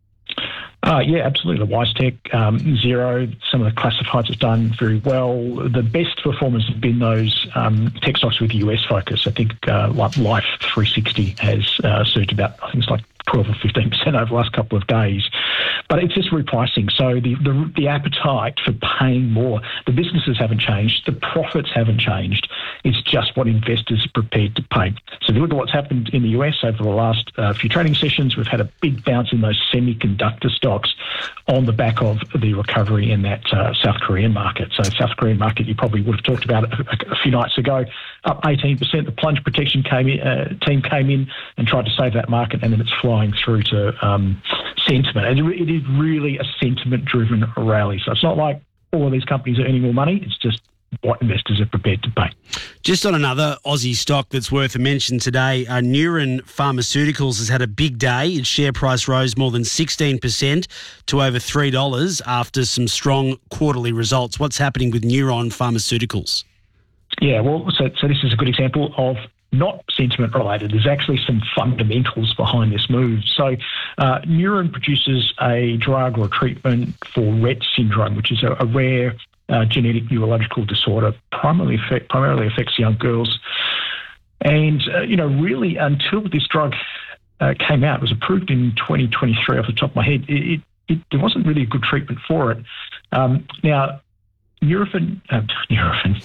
[SPEAKER 27] Uh, yeah, absolutely. The WiseTech, um, Xero, some of the classifieds have done very well. The best performers have been those um, tech stocks with U S focus. I think uh, like Life three sixty has uh, surged about, I think it's like twelve or fifteen percent over the last couple of days. But it's just repricing. So the, the the appetite for paying more, the businesses haven't changed, the profits haven't changed. It's just what investors are prepared to pay. So if you look at what's happened in the U S over the last uh, few trading sessions, we've had a big bounce in those semiconductor stocks on the back of the recovery in that uh, South Korean market. So South Korean market, you probably would have talked about it a, a few nights ago, up eighteen percent. The plunge protection came in, uh, team came in and tried to save that market, and then it's flying through to um, sentiment. And it is really a sentiment-driven rally. So it's not like all of these companies are earning more money. It's just what investors are prepared to pay.
[SPEAKER 9] Just on another Aussie stock that's worth a mention today, uh, Neuren Pharmaceuticals has had a big day. Its share price rose more than sixteen percent to over three dollars after some strong quarterly results. What's happening with Neuren Pharmaceuticals?
[SPEAKER 27] Yeah, well, so, so this is a good example of not sentiment related. There's actually some fundamentals behind this move. So uh, Neuren produces a drug or a treatment for Rett syndrome, which is a, a rare uh, genetic neurological disorder, primarily affect, primarily affects young girls. And, uh, you know, really until this drug uh, came out, it was approved in twenty twenty-three off the top of my head, it, it, it, there wasn't really a good treatment for it. Um, now, Nurofen, uh, Nurofen,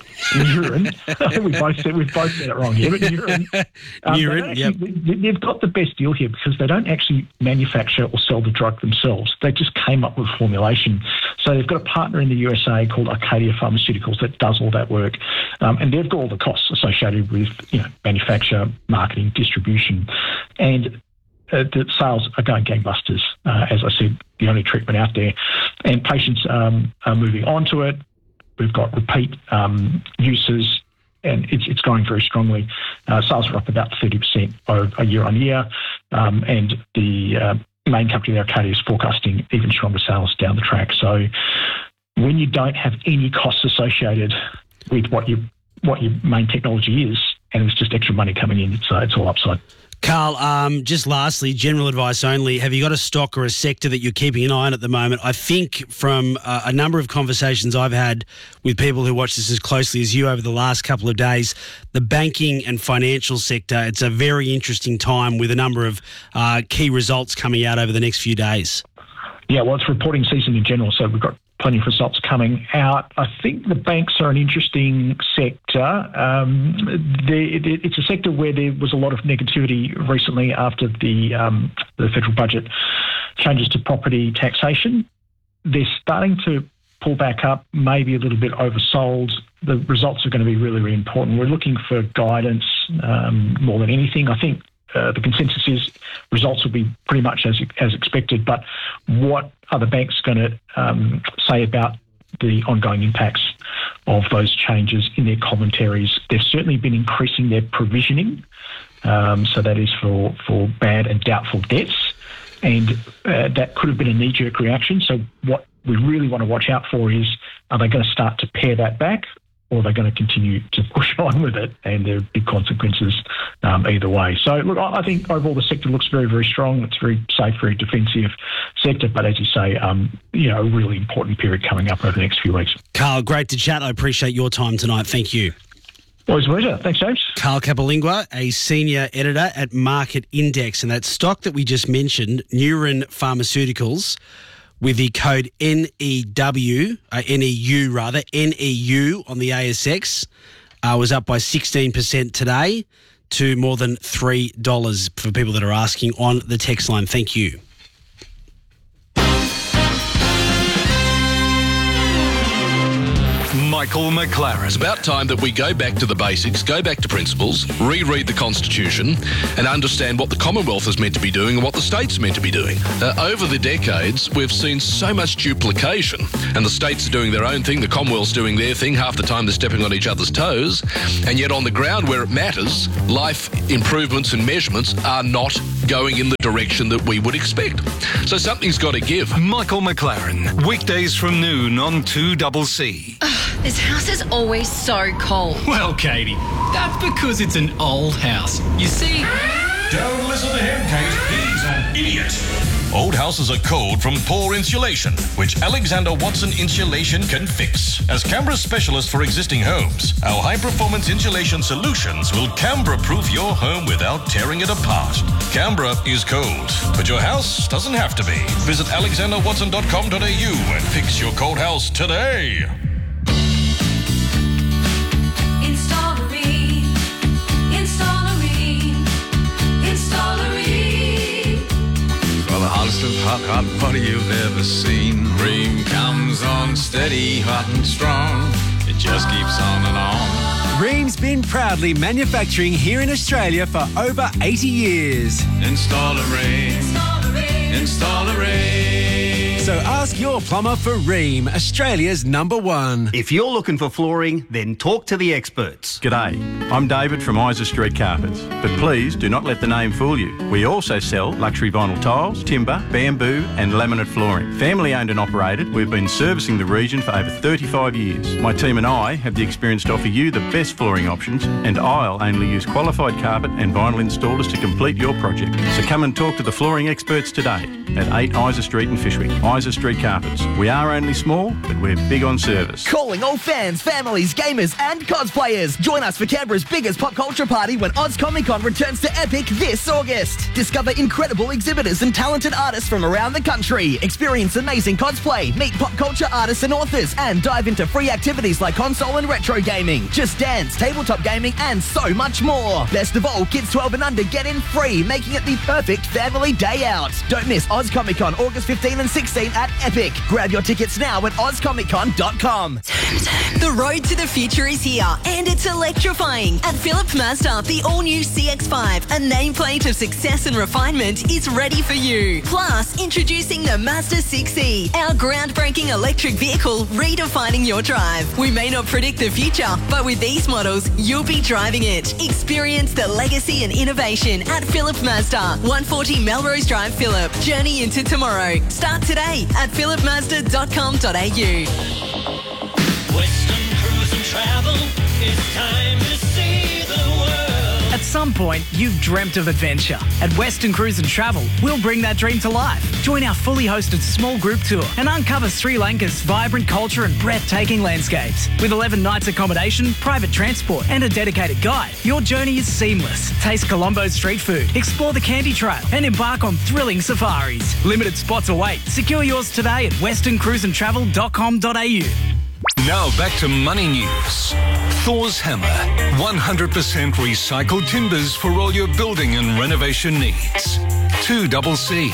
[SPEAKER 27] Neuren. we both said we've both said it wrong here, but Neuren. Um,
[SPEAKER 9] Neuren,
[SPEAKER 27] actually,
[SPEAKER 9] yep.
[SPEAKER 27] they, they've got the best deal here because they don't actually manufacture or sell the drug themselves. They just came up with formulation. So they've got a partner in the U S A called Arcadia Pharmaceuticals that does all that work, um, and they've got all the costs associated with, you know, manufacture, marketing, distribution, and Uh, the sales are going gangbusters. Uh, as I said, the only treatment out there, and patients um, are moving on to it. We've got repeat um, uses, and it's, it's growing very strongly. Uh, sales are up about thirty percent over year on year, um, and the uh, main company, Arcadia, is forecasting even stronger sales down the track. So when you don't have any costs associated with what you what your main technology is, and it's just extra money coming in, it's, uh, it's all upside.
[SPEAKER 9] Carl, um, just lastly, general advice only. Have you got a stock or a sector that you're keeping an eye on at the moment? I think from uh, a number of conversations I've had with people who watch this as closely as you over the last couple of days, the banking and financial sector, it's a very interesting time with a number of uh, key results coming out over the next few days.
[SPEAKER 27] Yeah, well, it's reporting season in general, so we've got plenty of results coming out. I think the banks are an interesting sector. Um, they, it's a sector where there was a lot of negativity recently after the um, the federal budget changes to property taxation. They're starting to pull back up, maybe a little bit oversold. The results are going to be really, really important. We're looking for guidance um, more than anything. I think Uh, the consensus is results will be pretty much as as expected, but what are the banks going to um, say about the ongoing impacts of those changes in their commentaries? They've certainly been increasing their provisioning, um, so that is for, for bad and doubtful debts, and uh, that could have been a knee-jerk reaction. So what we really want to watch out for is, are they going to start to pare that back, or they're going to continue to push on with it, and there are big consequences um, either way. So, look, I think overall the sector looks very, very strong. It's a very safe, very defensive sector, but as you say, um, you know, a really important period coming up over the next few weeks.
[SPEAKER 9] Carl, great to chat. I appreciate your time tonight. Thank you.
[SPEAKER 27] Always a pleasure. Thanks, James.
[SPEAKER 9] Carl Capilingua, a senior editor at Market Index, and that stock that we just mentioned, Neuren Pharmaceuticals, with the code N E W, uh, N E U rather, N E U on the A S X, uh, was up by sixteen percent today to more than three dollars for people that are asking on the text line. Thank you.
[SPEAKER 6] Michael McLaren.
[SPEAKER 1] It's about time that we go back to the basics, go back to principles, reread the Constitution and understand what the Commonwealth is meant to be doing and what the state's meant to be doing. Uh, over the decades, we've seen so much duplication, and the states are doing their own thing, the Commonwealth's doing their thing, half the time they're stepping on each other's toes, and yet on the ground where it matters, life improvements and measurements are not going in the direction that we would expect. So something's got to give.
[SPEAKER 26] Michael McLaren, weekdays from noon on two C C.
[SPEAKER 2] This house is always so cold.
[SPEAKER 3] Well, Katie, that's because it's an old house. You see...
[SPEAKER 5] Don't listen to him, Kate. He's an idiot. Old houses are cold from poor insulation, which Alexander Watson Insulation can fix. As Canberra's specialist for existing homes, our high-performance insulation solutions will Canberra-proof your home without tearing it apart. Canberra is cold, but your house doesn't have to be. Visit alexander watson dot com dot a u and fix your cold house today.
[SPEAKER 7] Well, the hottest of hot, hot butter you've ever seen. Ream comes on steady, hot and strong. It just keeps on and on.
[SPEAKER 8] Ream's been proudly manufacturing here in Australia for over eighty years.
[SPEAKER 7] Install a Ream. Install a Ream. Install a Ream.
[SPEAKER 8] So ask your plumber for Ream, Australia's number one.
[SPEAKER 10] If you're looking for flooring, then talk to the experts.
[SPEAKER 28] G'day, I'm David from Isa Street Carpets, but please do not let the name fool you. We also sell luxury vinyl tiles, timber, bamboo and laminate flooring. Family owned and operated, we've been servicing the region for over thirty-five years. My team and I have the experience to offer you the best flooring options, and I'll only use qualified carpet and vinyl installers to complete your project. So come and talk to the flooring experts today at eight Isa Street in Fyshwick. Isa Street Carpets. We are only small, but we're big on service.
[SPEAKER 29] Calling all fans, families, gamers and cosplayers. Join us for Canberra's biggest pop culture party when Oz Comic Con returns to Epic this August. Discover incredible exhibitors and talented artists from around the country. Experience amazing cosplay, meet pop culture artists and authors, and dive into free activities like console and retro gaming, Just Dance, tabletop gaming, and so much more. Best of all, kids twelve and under get in free, making it the perfect family day out. Don't miss Oz Comic Con August fifteenth and sixteenth at Epic. Grab your tickets now at oz comic con dot com.
[SPEAKER 30] The road to the future is here, and it's electrifying. At Phillip Mazda, the all-new C X five, a nameplate of success and refinement, is ready for you. Plus, introducing the Mazda six E, our groundbreaking electric vehicle redefining your drive. We may not predict the future, but with these models, you'll be driving it. Experience the legacy and innovation at Phillip Mazda, one forty Melrose Drive, Phillip. Journey into tomorrow. Start today at phillip mazda dot com dot a u.
[SPEAKER 31] Western Cruise and Travel, it's time to see the world.
[SPEAKER 32] At some point, you've dreamt of adventure. At Western Cruise and Travel, we'll bring that dream to life. Join our fully hosted small group tour and uncover Sri Lanka's vibrant culture and breathtaking landscapes. With eleven nights accommodation, private transport and a dedicated guide, your journey is seamless. Taste Colombo's street food, explore the Candy Trail and embark on thrilling safaris. Limited spots await. Secure yours today at western cruise and travel dot com dot a u.
[SPEAKER 26] Now back to Money News. Thor's Hammer. one hundred percent recycled timbers for all your building and renovation needs. two C C.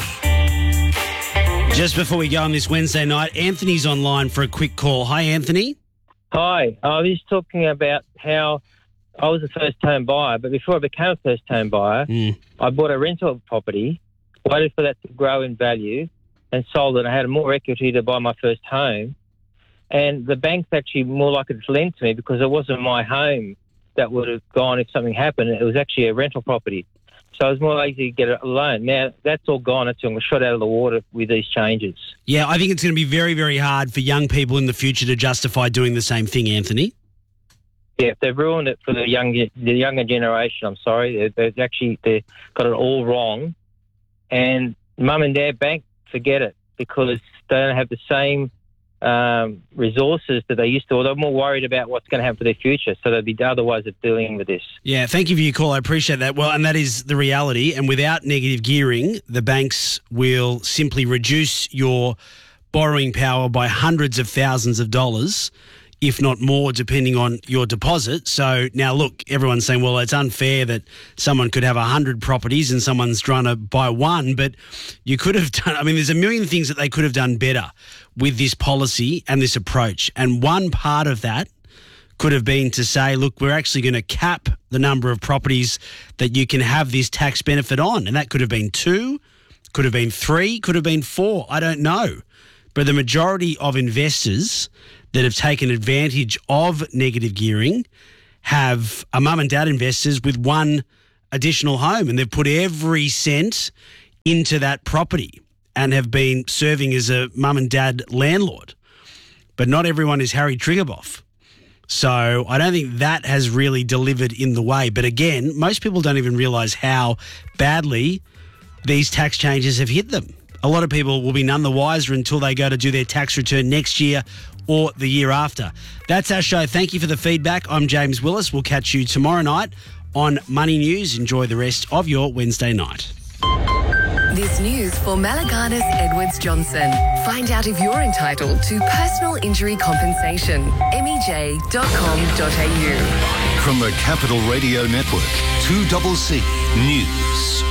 [SPEAKER 9] Just before we go on this Wednesday night, Anthony's online for a quick call. Hi, Anthony.
[SPEAKER 33] Hi. I was talking about how I was a first-home buyer, but before I became a first-home buyer,
[SPEAKER 9] mm.
[SPEAKER 33] I bought a rental property, waited for that to grow in value, and sold it. I had more equity to buy my first home. And the bank's actually more likely to lend to me because it wasn't my home that would have gone if something happened. It was actually a rental property. So I was more likely to get a loan. Now, that's all gone. It's shot out of the water with these changes.
[SPEAKER 9] Yeah, I think it's going to be very, very hard for young people in the future to justify doing the same thing, Anthony.
[SPEAKER 33] Yeah, they've ruined it for the young, the younger generation. I'm sorry. They've actually they've got it all wrong. And mum and dad bank, forget it, because they don't have the same um, resources that they used to, or they're more worried about what's going to happen for their future. So there'd be other ways of dealing with this.
[SPEAKER 9] Yeah, thank you for your call. I appreciate that. Well, and that is the reality. And without negative gearing, the banks will simply reduce your borrowing power by hundreds of thousands of dollars, if not more, depending on your deposit. So now, look, everyone's saying, well, it's unfair that someone could have one hundred properties and someone's trying to buy one, but you could have done, I mean, there's a million things that they could have done better with this policy and this approach. And one part of that could have been to say, look, we're actually going to cap the number of properties that you can have this tax benefit on. And that could have been two, could have been three, could have been four. I don't know. But the majority of investors that have taken advantage of negative gearing have a mum and dad investors with one additional home, and they've put every cent into that property and have been serving as a mum and dad landlord. But not everyone is Harry Triguboff. So I don't think that has really delivered in the way. But again, most people don't even realise how badly these tax changes have hit them. A lot of people will be none the wiser until they go to do their tax return next year or the year after. That's our show. Thank you for the feedback. I'm James Willis. We'll catch you tomorrow night on Money News. Enjoy the rest of your Wednesday night.
[SPEAKER 4] This news for Malaganas Edwards Johnson. Find out if you're entitled to personal injury compensation. M E J dot com dot a u.
[SPEAKER 26] From the Capital Radio Network, two C C News.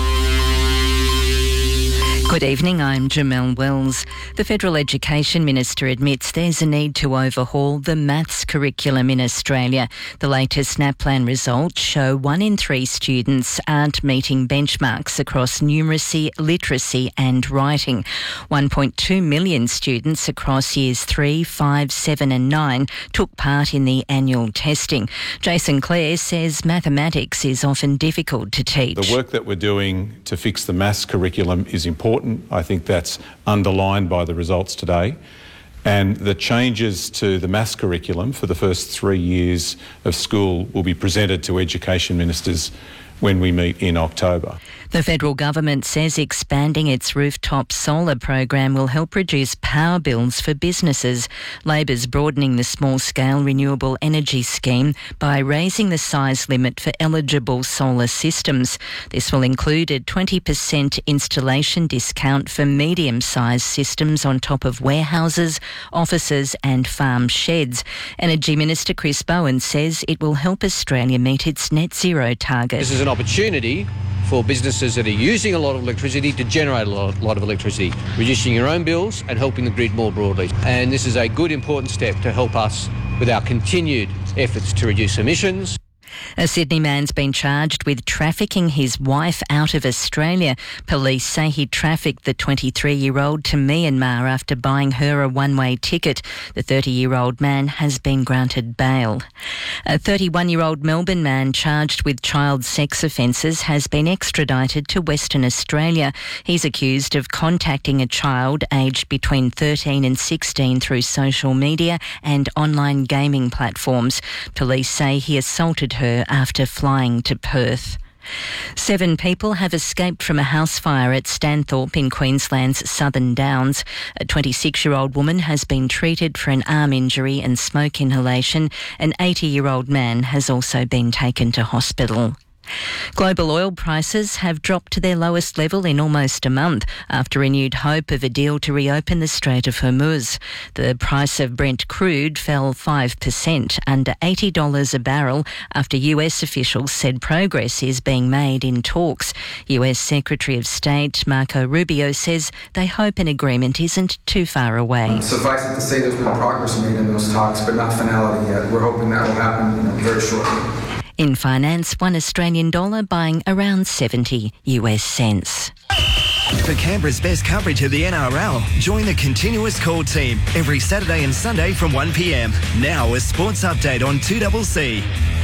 [SPEAKER 11] Good evening, I'm Jamelle Wells. The Federal Education Minister admits there's a need to overhaul the maths curriculum in Australia. The latest NAPLAN results show one in three students aren't meeting benchmarks across numeracy, literacy and writing. one point two million students across years three, five, seven and nine took part in the annual testing. Jason Clare says mathematics is often difficult to teach.
[SPEAKER 12] The work that we're doing to fix the maths curriculum is important. I think that's underlined by the results today. And the changes to the maths curriculum for the first three years of school will be presented to education ministers when we meet in October.
[SPEAKER 11] The federal government says expanding its rooftop solar program will help reduce power bills for businesses. Labor's broadening the small-scale renewable energy scheme by raising the size limit for eligible solar systems. This will include a twenty percent installation discount for medium-sized systems on top of warehouses, offices and farm sheds. Energy Minister Chris Bowen says it will help Australia meet its net zero target.
[SPEAKER 13] This is an opportunity for businesses that are using a lot of electricity to generate a lot, lot of electricity, reducing your own bills and helping the grid more broadly. And this is a good, important step to help us with our continued efforts to reduce emissions.
[SPEAKER 11] A Sydney man's been charged with trafficking his wife out of Australia. Police say he trafficked the twenty-three-year-old to Myanmar after buying her a one-way ticket. The thirty-year-old man has been granted bail. A thirty-one-year-old Melbourne man charged with child sex offences has been extradited to Western Australia. He's accused of contacting a child aged between thirteen and sixteen through social media and online gaming platforms. Police say he assaulted her after flying to Perth. Seven people have escaped from a house fire at Stanthorpe in Queensland's Southern Downs. A twenty-six-year-old woman has been treated for an arm injury and smoke inhalation. An eighty-year-old man has also been taken to hospital. Global oil prices have dropped to their lowest level in almost a month after renewed hope of a deal to reopen the Strait of Hormuz. The price of Brent crude fell five percent, under eighty dollars a barrel, after U S officials said progress is being made in talks. U S Secretary of State Marco Rubio says they hope an agreement isn't too far away.
[SPEAKER 14] Suffice it to say there's been progress made in those talks, but not finality yet. We're hoping that will happen you know, very shortly.
[SPEAKER 11] In finance, one Australian dollar buying around seventy U S cents.
[SPEAKER 15] For Canberra's best coverage of the N R L, join the Continuous Call team every Saturday and Sunday from one p m. Now a sports update on two C C.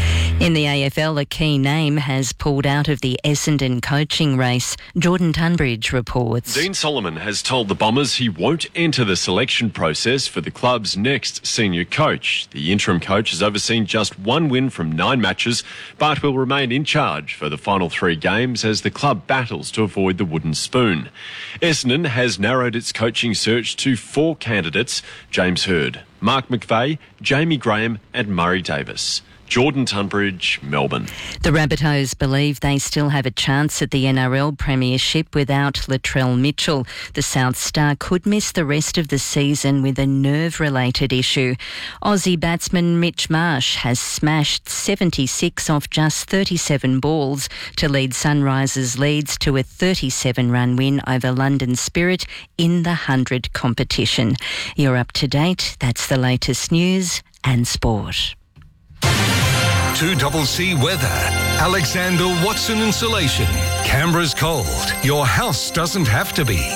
[SPEAKER 11] In the A F L, a key name has pulled out of the Essendon coaching race. Jordan Tunbridge reports.
[SPEAKER 1] Dean Solomon has told the Bombers he won't enter the selection process for the club's next senior coach. The interim coach has overseen just one win from nine matches, but will remain in charge for the final three games as the club battles to avoid the wooden spoon. Essendon has narrowed its coaching search to four candidates: James Hird, Mark McVeigh, Jamie Graham and Murray Davis. Jordan Tunbridge, Melbourne.
[SPEAKER 11] The Rabbitohs believe they still have a chance at the N R L Premiership without Latrell Mitchell. The South Star could miss the rest of the season with a nerve-related issue. Aussie batsman Mitch Marsh has smashed seventy-six off just thirty-seven balls to lead Sunrisers Leeds to a thirty-seven run win over London Spirit in the one hundred competition. You're up to date. That's the latest news and sport.
[SPEAKER 26] two C weather. Alexander Watson Insulation. Canberra's cold. Your house doesn't have to be.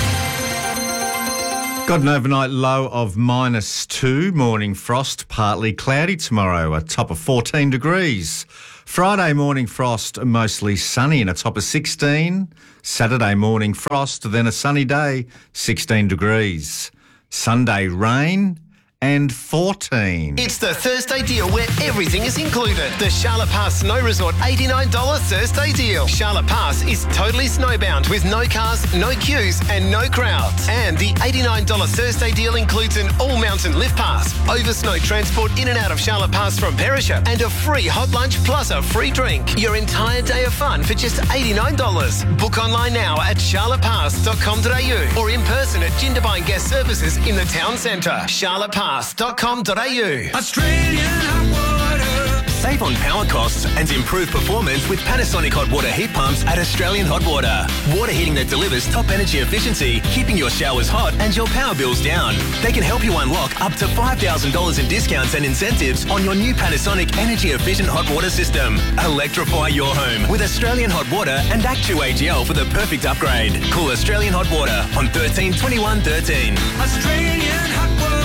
[SPEAKER 6] Got an overnight low of minus two. Morning frost, partly cloudy tomorrow, a top of fourteen degrees. Friday morning frost, mostly sunny and a top of sixteen. Saturday morning frost, then a sunny day, sixteen degrees. Sunday rain and fourteen.
[SPEAKER 16] It's the Thursday deal where everything is included. The Charlotte Pass Snow Resort eighty-nine dollars Thursday deal. Charlotte Pass is totally snowbound with no cars, no queues and no crowds. And the eighty-nine dollars Thursday deal includes an all-mountain lift pass, over snow transport in and out of Charlotte Pass from Perisher, and a free hot lunch plus a free drink. Your entire day of fun for just eighty-nine dollars. Book online now at charlotte pass dot com dot a u or in person at Jindabyne Guest Services in the town centre. Charlotte Pass. dot com dot a u.
[SPEAKER 17] Australian hot water.
[SPEAKER 16] Save on power costs and improve performance with Panasonic hot water heat pumps at Australian Hot Water. Water heating that delivers top energy efficiency, keeping your showers hot and your power bills down. They can help you unlock up to five thousand dollars in discounts and incentives on your new Panasonic energy efficient hot water system. Electrify your home with Australian Hot Water and Actu A G L for the perfect upgrade. Call Australian Hot Water on thirteen twenty-one thirteen.
[SPEAKER 17] Australian hot water.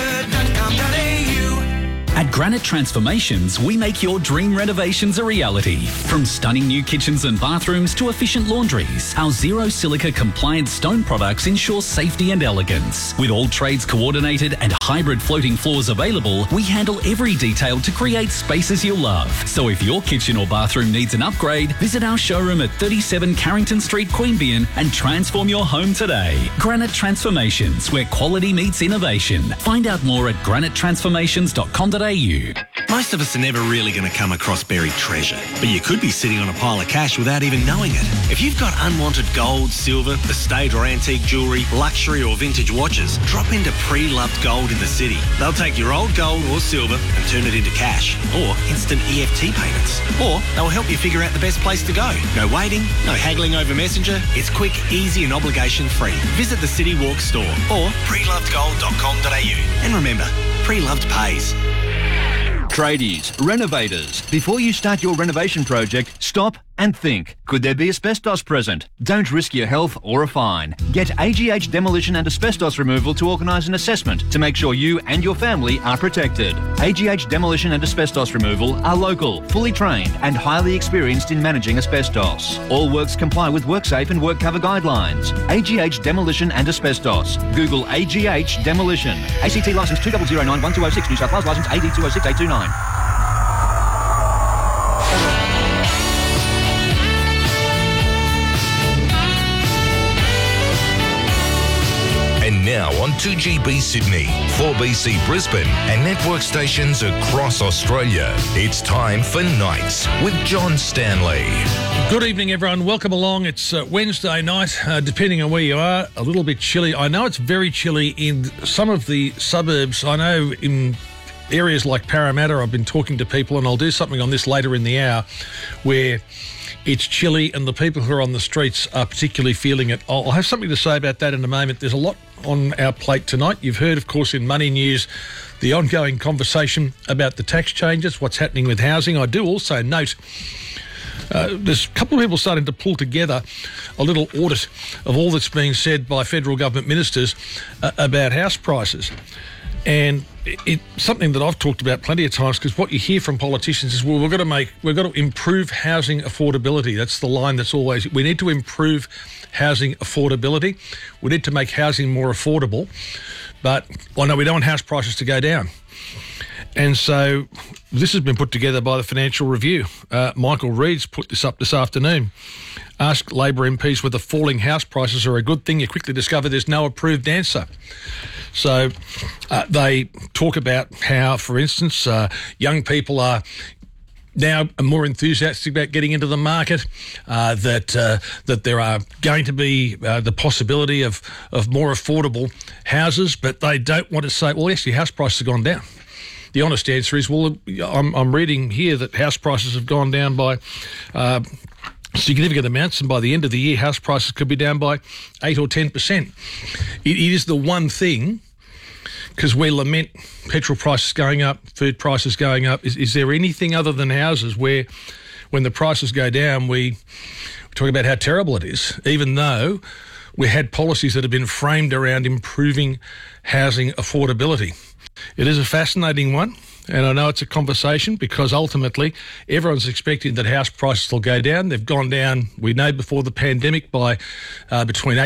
[SPEAKER 18] At Granite Transformations, we make your dream renovations a reality. From stunning new kitchens and bathrooms to efficient laundries, our zero silica compliant stone products ensure safety and elegance. With all trades coordinated and hybrid floating floors available, we handle every detail to create spaces you'll love. So if your kitchen or bathroom needs an upgrade, visit our showroom at thirty-seven Carrington Street, Queanbeyan and transform your home today. Granite Transformations, where quality meets innovation. Find out more at granite transformations dot com dot a u.
[SPEAKER 19] Most of us are never really going to come across buried treasure, but you could be sitting on a pile of cash without even knowing it. If you've got unwanted gold, silver, estate or antique jewellery, luxury or vintage watches, drop into Pre-Loved Gold in the city. They'll take your old gold or silver and turn it into cash or instant E F T payments. Or they'll help you figure out the best place to go. No waiting, no haggling over Messenger. It's quick, easy and obligation free. Visit the City Walk store or pre loved gold dot com dot a u. And remember, Pre-Loved pays.
[SPEAKER 20] Tradies, renovators. Before you start your renovation project, stop and think. Could there be asbestos present? Don't risk your health or a fine. Get A G H Demolition and Asbestos Removal to organise an assessment to make sure you and your family are protected. A G H Demolition and Asbestos Removal are local, fully trained and highly experienced in managing asbestos. All works comply with WorkSafe and WorkCover guidelines. A G H Demolition and Asbestos. Google A G H Demolition. A C T licence two zero zero nine one two zero six, New South Wales licence A D two zero six eight two nine.
[SPEAKER 5] And now on two G B Sydney, four B C Brisbane and network stations across Australia, it's time for Nights with John Stanley.
[SPEAKER 21] Good evening, everyone. Welcome along. It's uh, Wednesday night, uh, depending on where you are, a little bit chilly. I know it's very chilly in some of the suburbs. I know in areas like Parramatta, I've been talking to people, and I'll do something on this later in the hour, where it's chilly and the people who are on the streets are particularly feeling it. I'll have something to say about that in a moment. There's a lot on our plate tonight. You've heard, of course, in Money News, the ongoing conversation about the tax changes, what's happening with housing. I do also note uh, there's a couple of people starting to pull together a little audit of all that's being said by federal government ministers uh, about house prices. And it, it something that I've talked about plenty of times, because what you hear from politicians is, well, we've got to make, we've got to improve housing affordability. That's the line that's always, we need to improve housing affordability. We need to make housing more affordable. But I know we don't want house prices to go down. And so this has been put together by the Financial Review. Uh, Michael Reed's put this up this afternoon. Ask Labor M Ps whether falling house prices are a good thing. You quickly discover there's no approved answer. So uh, they talk about how, for instance, uh, young people are now more enthusiastic about getting into the market, uh, that uh, that there are going to be uh, the possibility of, of more affordable houses, but they don't want to say, well, actually, house prices have gone down. The honest answer is, well, I'm, I'm reading here that house prices have gone down by uh, significant amounts, and by the end of the year, house prices could be down by eight or ten percent. It, it is the one thing, because we lament petrol prices going up, food prices going up. Is, is there anything other than houses where, when the prices go down, we, we talk about how terrible it is, even though we had policies that have been framed around improving housing affordability? It is a fascinating one, and I know it's a conversation, because ultimately everyone's expecting that house prices will go down. They've gone down, we know, before the pandemic by uh, between